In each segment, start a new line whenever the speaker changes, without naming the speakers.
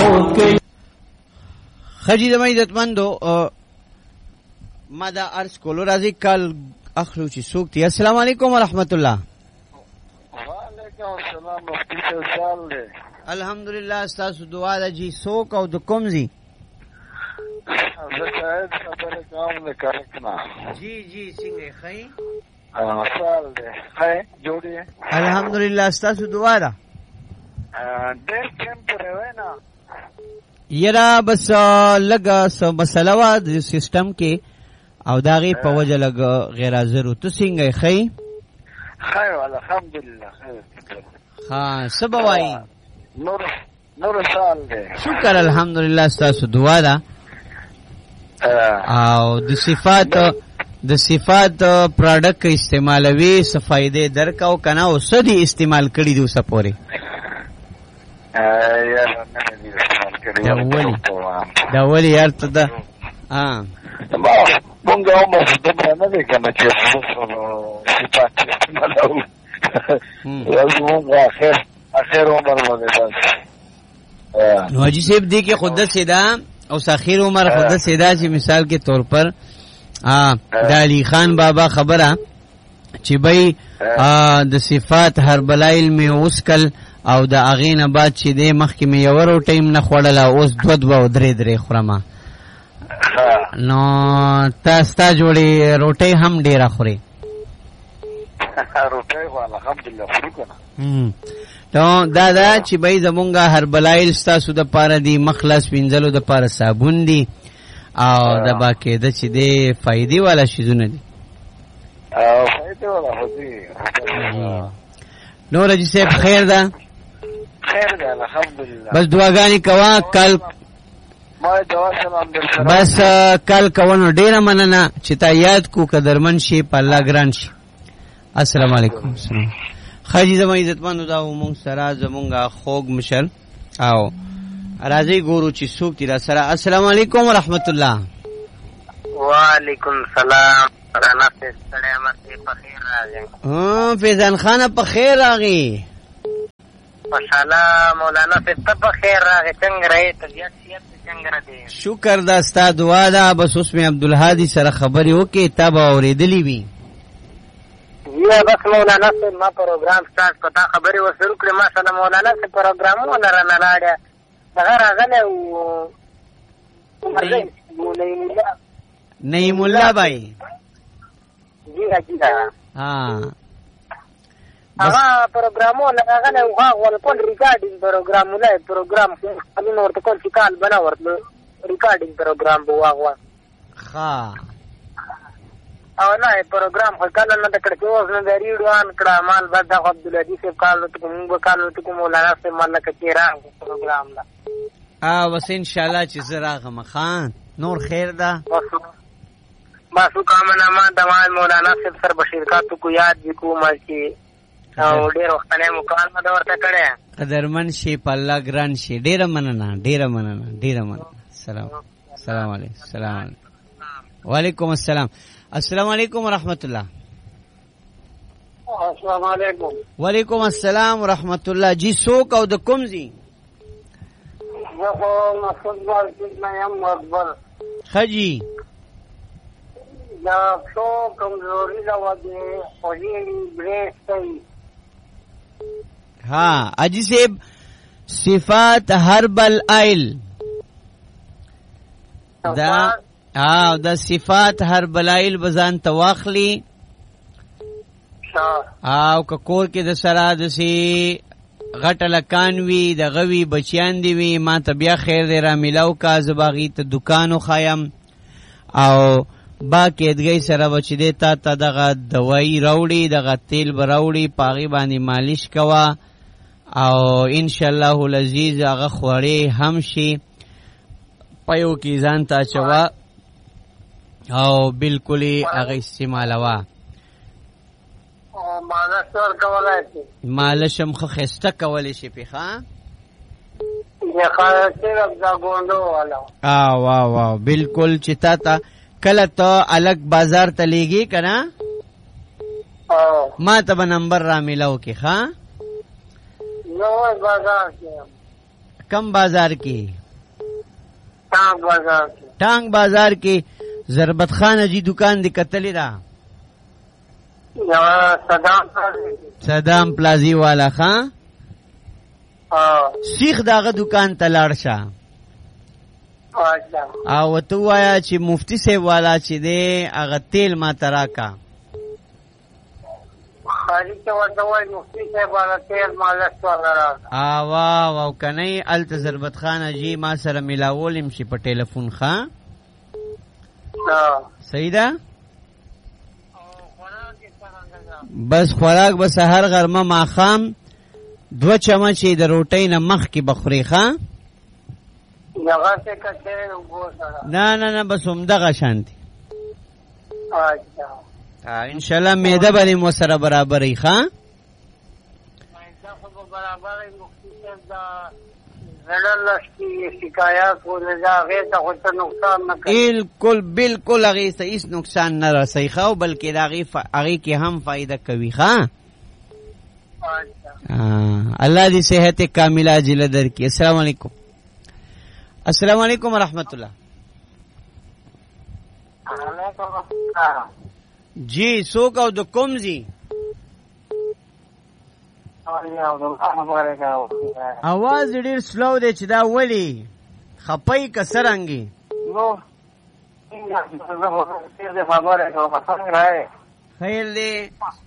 خجی د عزتمندو ما دا عرض کولو راځي کال اخلو چې څوک دی. السلام علیکم ورحمت الله.
وعلیکم السلام مفتی صاحب دی.
الحمدلله تاسو دعا ده جی څوک او د کوم زی؟
زه شاید خبره کوم د کارکنا.
جی جی څنګه خی؟
سوال دی. خی جوړی.
الحمدلله تاسو دعا ده.
ډېر ټیم پرې وینا.
یرا بس لګه سو مسله وا د سیستم کې او داغي په وجه لګ غیر حاضر تو څنګه خی؟
خیر الحمدلله خیر.
ها سبوای
نور سال دی.
شکر الحمدلله تاسو دعا ده. او د صفات پروډکټ استعمالوي صفایده درکاو کنه او سدي استعمال کړی دی اوسه پورې. دا ولی یار ته دا
مونږه هم څه نه دی کنه چې صفات استعمالو. مونږه اخر عمر باندې بس.
نو حاجی صاحب دی کې خود سیدا او اخر عمر خود سیدا چې مثال کے طور پر د علی خان بابا خبره چې بای د صفات هر بلایل می اوسکل او د اغینه بعد چې د مخکې می یو ټیم نه خوړل اوس دو او درې خورما. نو تاسو ته جوړي روټي هم ډیره خوري.
روټي والا الحمدلله خوري کنه.
نو دا چې بای زمونږه هر بلایل تاسو د پاره دی مخلص وینځلو د پاره صابون دی او د باکې د چې دی فائدې والا شیزونه دي.
فائدې والا هدي.
نو رجی صاحب خیر ده.
خیر ده الحمدلله.
بس دعاګانې کوا کل
ما دعا سلام در
بس کل کوونو ډیره مننه چې تا یاد کو قدرمن شي په الله ګران شي. السلام علیکم. السلام خاجي زما عزتمنو دا مونږ سره زمونږه خوږ مشر او راځي ګورو چې څوک تیر سره. السلام علیکم ورحمت الله.
وعلیکم السلام. رانا سے سلامت په خیر راغی.
فیضان خان په خیر راغی.
ماشاءالله مولانا سے په خیر راغی. څنګه رہے طبیعت څنګه دی؟
شکر دا ستا دعا ده. بس اوس می عبدالهادي سره خبرې وکي تاب اوریدلی وی.
یا بس مولانا سے ما پروګرام سٹارټ پتا خبرې وسرو کړې. ماشاءالله مولانا سے پروګرام ولا نه لاړه. هغه راغله او
نعیم الله بھائی.
جی حاجی
ها
هغه پروګرامونه هغه نه هغه ول ریکارډینګ پروګرام خپل نور ته کوم کال بنا ورته ریکارډینګ پروګرام بو هغه
ها
او نه پروګرام کله نه تکړه اوس نه ریډوان کړه مال بعد عبد العزيز صاحب کال ته کوم کال ته کوم مولانا سے مال کچیرا پروګرام لا
بس ان شاء الله چې زراغه خان نور خیر ده.
بس کامنا ما دوال مولانا صاحب سر بشیرکات کو یاد کو ما چې او ډیر وخت نه مکالمه دا ورته کړه.
قدرمن شي په الله ګران شي. ډیره مننه. السلام علیکم. وعلیکم السلام. السلام علیکم ورحمت الله.
السلام علیکم.
وعلیکم السلام ورحمت الله. جی څوک او د کوم زی؟
زه خو مسعود مارکیټ نه یم اکبر.
خجی
دا څو کمزوري دا وځي او یې بریس کوي.
ها اجي صاحب صفات هربل آیل دا صفات هربل آیل بزان تواخلی او کور کې د سره د سی غټ لکان وی د غوی بچیان دی وی ما ته بیا خیر دی را ملاو کا زباغی ته دکانو خایم او با کېدګي سره بچی دی تا دغه دوايي راوړي دغه تیل براوړي پاغي باندې مالش کوا او ان شاء الله العزیز هغه خوړې هم شي پيو کې ځان تا چوا او بالکل هغه استعمالوا مالشم خو خسته کولې شي پیخه
یا خاصه دا ګوندو والا
واو بالکل چتا تا کله ته الګ بازار ته لېږي کنه ما ته به نمبر را ملاو کې ښا
نو بازار کې
کم بازار کې؟
ټانک بازار کې.
ټانک بازار کې ضربت خان اجي دکان دی کتلی دا؟
یا
صدام پلازی والا خان سیخ داغه دکان ته لاړ شه او ته وایا چې مفتی صاحب والا چې دی هغه تیل ما تراکا
خالی ته ورته وای مفتی صاحب والا تیل مالش والا را
واو کنه الته ضربت خان اجي ما سره ملاولم شي په ټلیفون ښا صحیح ده بس خوراک به سحر غرمه ماخام 2 چمچې د روټۍ نه مخ کې بخوري ښا نه بس همدغه شانتي ان شاء الله معده باندې مو سره برابرې ښا بالکل هغه ته هیڅ نقصان نه رسي خو بلکې هغه کې هم فائدہ کوي ښا الله دې صحت کامله عاجله درکړي. السلام علیکم. السلام علیکم ورحمت الله. جی څوک او د کوم زی आवाज ډیر سلو دی چې دا ولی خپای کسرانګي نو خیر دی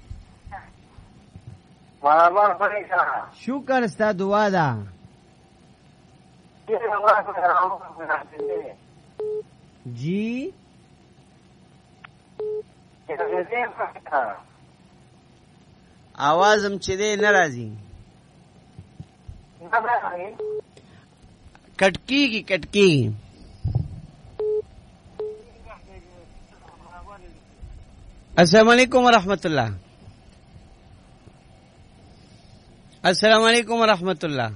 شکر ستا دعا ده جی आवाजم چې دی ناراضي کټکی السلام علیکم ورحمت الله. السلام علیکم ورحمت الله.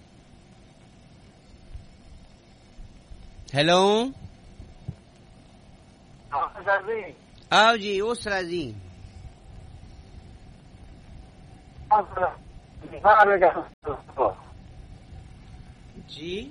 हेलो आओ जी ओस राजी जी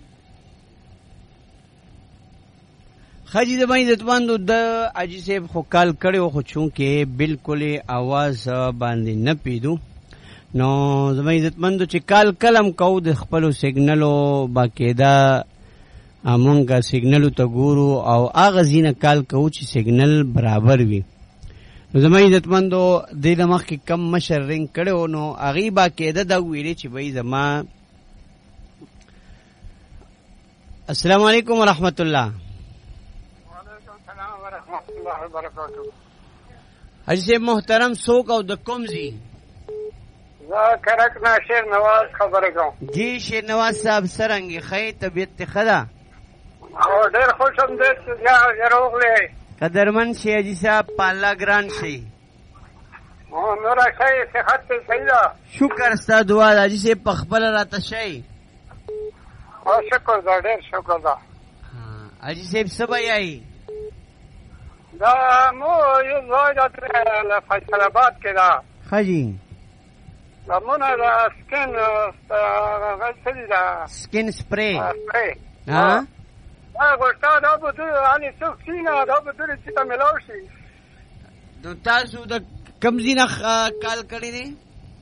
خاجی د باندې دتواندو د اجي صاحب خو کال کړو خو چونکه بالکل आवाज باندې نه پیدو نو زمای عزتمندو چې کال کلم کو د خپل سیګنلو باقاعده امونګه سیګنلو ته ګورو او اغه زینه کال کو چې سیګنل برابر وي نو زمای عزتمندو د لمخ کې کم مشرنګ کړو نو اغي باقاعده دا ویلې چې وای زما السلام علیکم ورحمت الله.
وعلیکم السلام ورحمت الله وبرکاتہ.
حجی محترم څوک او د کوم زی
زه کرک ناشر نواز خبره کوم.
جی شیر نواز صاحب سرنګي خې طبيعت خدا
او ډېر خوشم دې چې راغلی
قدرمن شي حجی صاحب پالا ګران شي
او نور شي صحت صحیح ده
شکر ستاسو دعا حجی صاحب په خپل راته شي
او شکر دا ډېر شکر ده
حجی صاحب سبای
دا مو یو ځای د فیصل آباد کې ده
خجی
لمونه دا سکن غسل دا
سکن سپری
ها غوښتا دا به اني څوک سینا دا به چې ته ملاو شي
نو تاسو د کم زینه کال کړی دی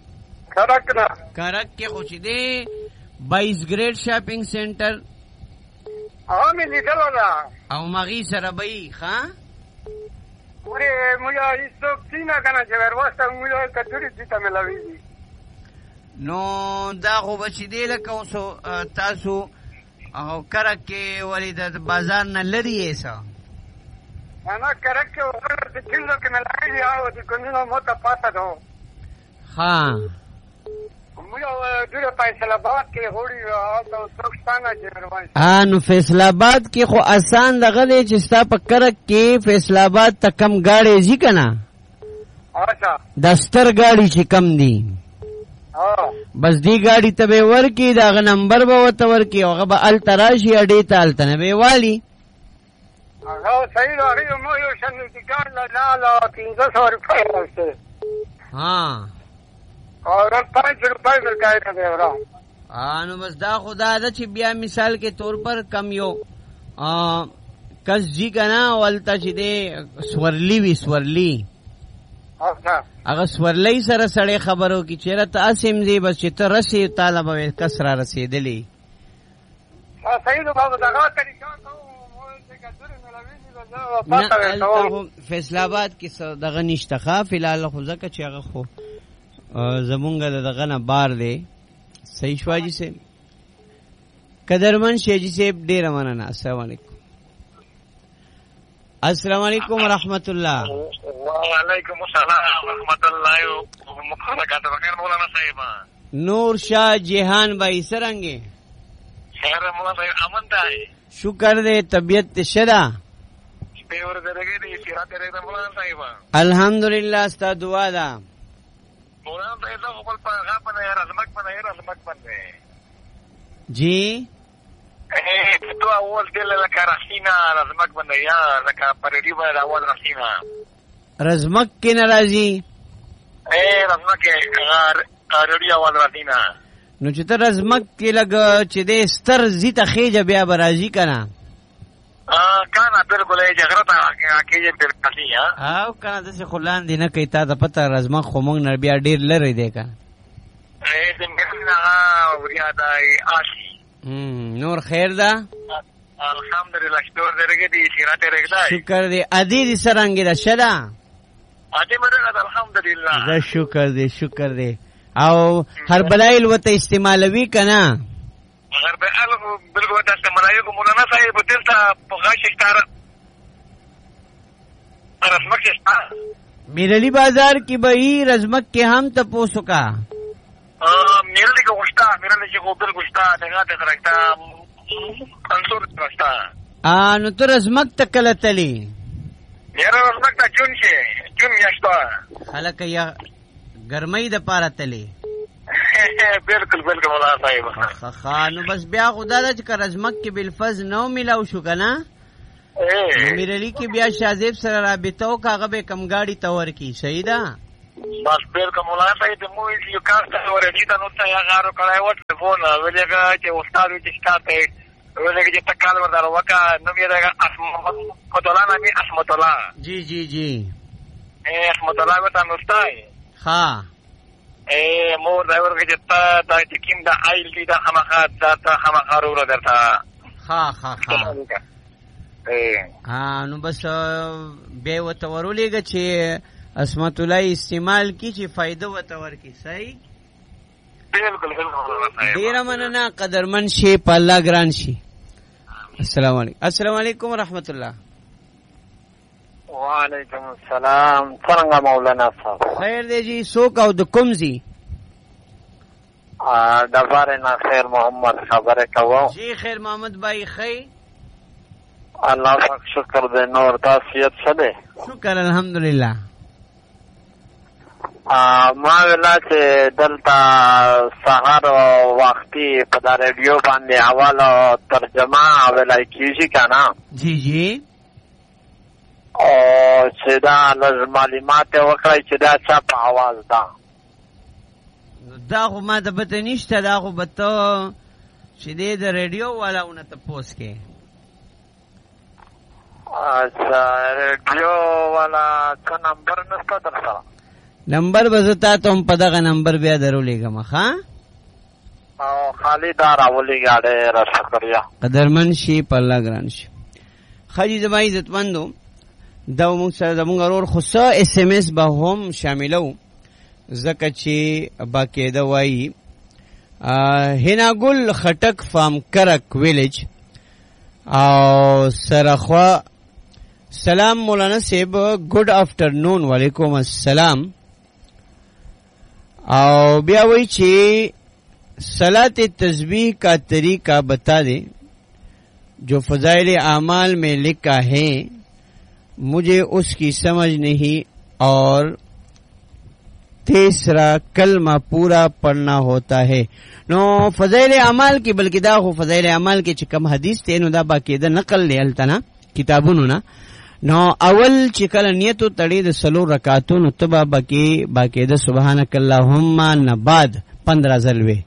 کرک کې خو چې دی 22 گریډ شاپینګ سنټر
مې لیدلو ده
او مغی سره بی ښا
ورې موږ هیڅوک سینا که نه چې ورواستو موږ کتورې چې ته ملاویږي
نو دا خو به چې دی لکه اوسو تاسو او کرک کې ولې د بازار نه لرې یې څه
نه کرک کې د کلو کې ملاویږي او د کونډونو مو ته پاته ده
ښه
موږ ډېر فیصل آباد کې غوړي او څوک ستانه چې روان
نو فیصل آباد کې خو آسان دغه دی چې ستا په کرک کې فیصل آباد ته کم ګاډی ځي که نه د ستر ګاډي چې کم دي بس دی ګاډي ته به ورکړي د هغه نمبر به ورته ورکړي هغه به هلته راشي اډې ته هلته نه به والي
صحیح ده هغې مو یو شل ټکټ لاله 1500 روپۍ واخیستې
ها
او 5 روپۍ ورکړی ته دی ورا
نو بس دا خدا دا چې بیا مثال کې طور پر کم یو کس جی کنا ولتا چې دې سورلی وی سورلی هغه سورلی سره سړی خبرو کی چیرې تاسیم دی بس چې ته رسی طالب و کس را رسیدلی
صحیح نو بابا دا طریقه
نه فیصل آباد کې دغه نشته ښه فلحال خو ځکه چې هغه خو زمونږ دغه نه بار دی صحیح شو جی سے قدرمن شیجی سے ډیر مننه السلام علیکم السلام علیکم ورحمۃ اللہ
وعلیکم السلام ورحمۃ اللہ وبرکاتہ بخیر مولانا صاحب
نور شاہ جہان بھائی سرنگے
خیر مولانا صاحب امن تا ہے
شکر دے طبیعت شدا
پیور درگے دی سیرات رے مولانا صاحب
الحمدللہ استا دعا دا
مولانا صاحب خپل پیغام باندې رحمت باندې رحمت باندې
جی
تو اول دل لکه رحینا رزمک باندې یا لکه پرېدی باندې اول رحینا
رزمک کې ناراضي
رزمک رډی اول رحینا
نو چې ته رزمک کې لګ چې دې ستر زی ته خېجه بیا برازي کنه
کانا بالکل جګړه ته کېږي بالکل
او کنه د څه خلان دی نه کوي تا ته پته رزمک خو مونږ نه بیا ډیر لری دی کا
څنګه وریا دای آشي
نور خیر دا
الحمدلله شکر درګه دي سیرات رګدا
شکر دی ادي دي سرنګي دا شدا
ادي مرګه الحمدلله
دا شکر دی او هر بلایل وته استعمالوي کنه
هر بلایل بالکل وته استعمالوي مولانا صاحب دلته په غاښ ښکار رزمک ښکار
میرلی بازار کی بهی رزمک کې هم تپوسو کا
میرلی کو گشتا میرلی کو بالکل گشتا دغه درکتا انصور گشتا
نو تر رزمک تکله تلی
میرا رزمک ته جون میاشتا
خلک یا ګرمۍ د پاره تلی
بالکل مولانا صاحب
خانو بس بیا خدا د چې رزمک کې بالفظ نو ملاو شو کنه میرلی کې بیا شاذب سره رابطه او کاغه به کمګاړي تور کی صحیح ده
بس بالکل مولانا صاحب مو یو کار ته ورېدی ته نو ته یا غارو کړای و ټلیفون ولګه چې استاد دې شکایت ولګه چې تکال ورته وکا نو یې راغ اسمت الله نامي اسمت الله
جی
اسمت الله وته نو ستای
ها
مور دا ورګه چې تا د کیم دا ایل دي دا خمخات دا خمخار ور درته ها
نو بس به وته ورولېګه چې اسمت الله استعمال کی چې فائدہ وتور کی صحیح
بالکل
ډیر مننه قدرمن شي په الله ګران شي السلام علیکم ورحمت الله
وعلیکم السلام څنګه مولانا صاحب
خیر دی جی څوک او د کوم زی
د بارنا خیر محمد خبره کوم
جی خیر محمد بھائی خیر
الله پاک شکر دې نور تاسیت څه ده
شکر الحمدلله
ما ویلا چې دلته سهار وختي په دا ریډیو باندې حواله ترجمه ویلای کیږي کنه
جی
او چې دا لږ معلومات وکړئ چې دا چا په आवाज ده
دا خو ما ته پته نشته دا خو به ته چې دی د ریډیو والاونه تپوس کې
اچھا ریډیو والا څه نمبر نشته در سره
نمبر بزتا ته په دغه نمبر بیا درولېږم ښه
او خالی دا راولېږه ډېره شکریه
قدرمن شي په الله ګران شي ښه زما عزتمندو دا موږ سره زموږ ورور خو څه اس ام اس به هم شاملو ځکه چې باقاعده وایي هیناګل خټک فام کرک ویلیج او سرخوا سلام مولانا صاحب گڈ آفٹرنون وعلیکم السلام او بیا وی چې صلاۃ تسبیح کا طریقہ بتا دے جو فضائل اعمال میں لکھا ہے مجھے اس کی سمجھ نہیں اور تیسرا کلمہ پورا پڑھنا ہوتا ہے نو فضائل اعمال کی بلکہ دا خو فضائل اعمال کی چې کم حدیث ته نو دا باقاعده نقل لیلتنا کتابونو نه نو اول چې کله نیتو تړي د سلو رکعاتونو تبا باقاعده سبحانك اللهم نه بعد 15 ځل وي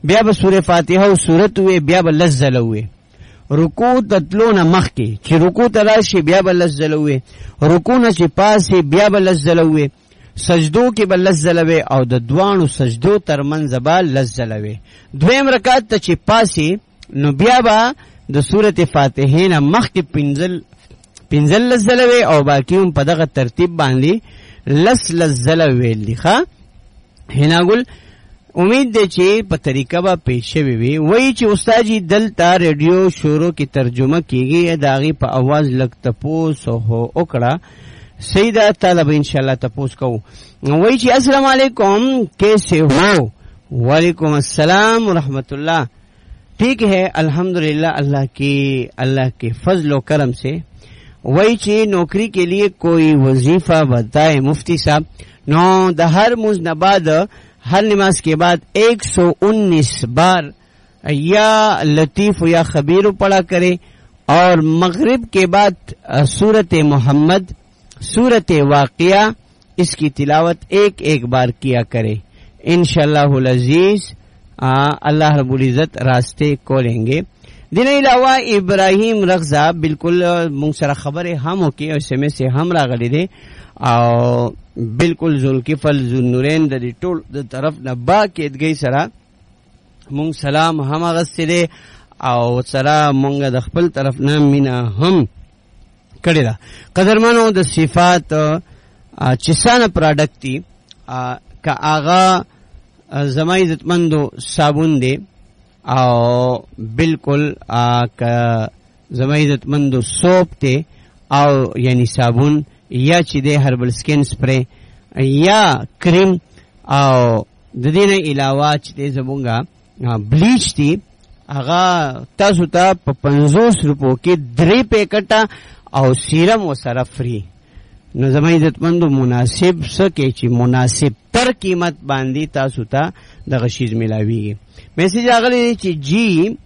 بیا به سوره فاتحه او سورت وې بیا به لزل وې رکوع تطلون مخ کې چې رکوع ته راشي بیا به لزل وې رکوع نه چې پاسې بیا به لزل وې سجدو کې به لزل وې او د دوانو سجدو ترمنځ به لزل وې دویم رکعت ته چې پاسې نو بیا به د سورته فاتحه نه مخ کې پنځل لزل وې او باقی هم په دغه ترتیب باندې لزل ویل دي ښا هناګل امید دی چې په طریقه به پیش شوی وي وایي چې استاد جی دلته ریډیو شورو کې ترجمه کیږي داغي په आवाज لګ تپوس هو وکړه سیدا طالب ان شاء الله تپوس کو وایي چې السلام علیکم کیسے ہو وعلیکم السلام ورحمۃ اللہ ٹھیک ہے الحمدللہ اللہ کے فضل و کرم سے وہی چی نوکری کے لیے کوئی وظیفہ بتائے مفتی صاحب نو د ہر مزنباد ہر نماز کے بعد 119 بار یا لطیف یا خبیر پڑھا کرے اور مغرب کے بعد سورت محمد سورت واقعہ اس کی تلاوت ایک بار کیا کرے انشاءاللہ العزیز اللہ رب العزت راستے کھولیں گے دین علاوہ ابراہیم رغزا بالکل مونږ سره خبره هم وکي او سمې سه هم راغلي دي او بالکل ذوالکفل ذوالنورین د دې ټول د طرف نه با کېدګي سره مونږ سلام هم غسره او سره مونږ د خپل طرف نه مینا هم کړی دا قدرمنو د صفات چسانه پروډکټ دي کا آغا زما عزتمندو صابون دی او بالکل زما عزتمندو سوپ ته او یعنی صابون یا چې د هربل سکین سپری یا کریم او د دې نه علاوه چې د زمونږه بلیچ دی هغه تاسو ته په 50 روپو کې 3 پیکټه او سیرم وسره فری نو زما عزتمندو مناسب سکه چې مناسب تر قیمت باندې تاسو ته دغه شیز ملاویږي میسج راغلی چې جی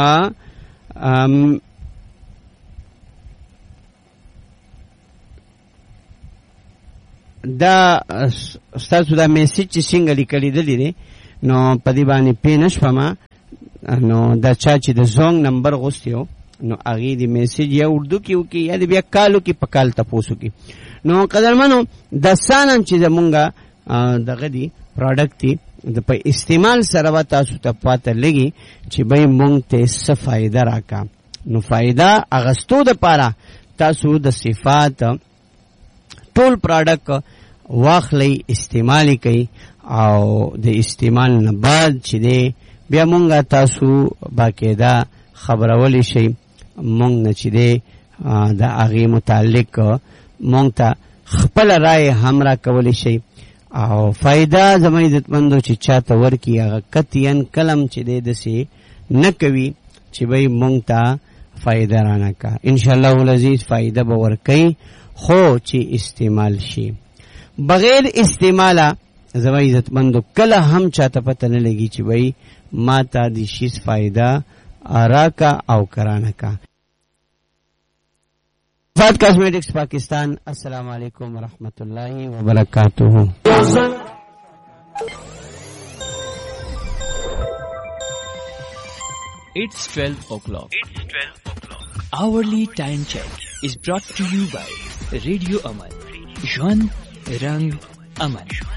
دا تاسو دا میسج چې څنګه لیکلی دی نو په دې باندې پینش فما نو دا چا چې د زونګ نمبر غوښتیو نو هغه دی میسج یا اردو کې وکي یا بیا کالو کې پکال تاسو کې نو قدرمنو د سانم چې زمونږه دغه دی پروډکټ دی د په استعمال سره و تاسو ته پاته لګي چې به مونږ ته څه فائدہ راکا نو فائدہ اغستو د پاره تاسو د صفات ټول پروډکټ واخلي استعمال کوي او د استعمال نه بعد چې دی بیا مونږه تاسو باقاعده خبرول شي مونږ نه چې دی د هغه متعلق مونږ ته خپل رائے همرا کولی شي او فائدہ زما عزتمندو چې چاته ورکی هغه کتین کلم چې دې دسي نه کوي چې به مونږ ته فائدہ رانه کا ان شاء الله العزیز فائدہ به ورکي خو چې استعمال شي بغیر استعماله زما عزتمندو کله هم چاته پته نه لګي چې وای ما ته د شیز فائدہ راکا او کرانه کا فات کاسمیٹکس پاکستان السلام علیکم ورحمۃ اللہ وبرکاتہ
It's 12 o'clock. Hourly time check is brought to you by Radio Aman. Jwan Rang Aman.